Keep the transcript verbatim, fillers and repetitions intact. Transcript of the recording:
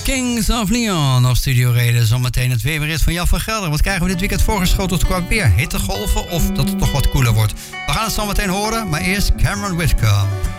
Kings of Leon op Studio Reden. Zometeen het weerbericht van Jan van Gelder. Wat krijgen we dit weekend voorgeschoteld qua weer? Hittegolven of dat het toch wat koeler wordt? We gaan het zo meteen horen, maar eerst Cameron Whitcomb.